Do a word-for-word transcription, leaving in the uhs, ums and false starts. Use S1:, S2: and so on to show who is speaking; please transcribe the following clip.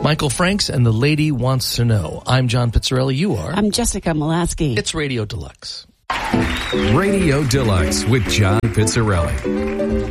S1: Michael Franks and the Lady Wants to Know. I'm John Pizzarelli. You are?
S2: I'm Jessica Molaski.
S1: It's Radio Deluxe.
S3: Radio Deluxe with John Pizzarelli.